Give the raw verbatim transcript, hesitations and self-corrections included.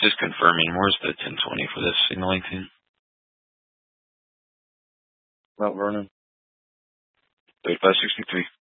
Just confirming, where's the ten twenty for this signaling team? Mount Vernon. thirty-five sixty-three.